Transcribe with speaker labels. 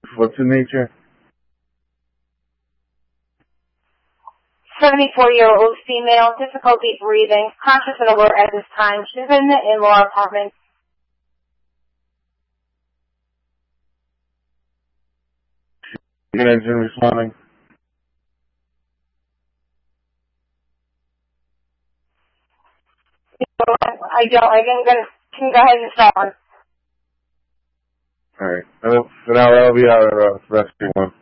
Speaker 1: What's the nature?
Speaker 2: 74-year-old female, difficulty breathing, conscious and alert at this time. She's in the in-law apartment.
Speaker 1: Engine responding.
Speaker 2: I didn't get it. Can you go ahead and start one?
Speaker 1: Alright. For now, that'll be our rescue one.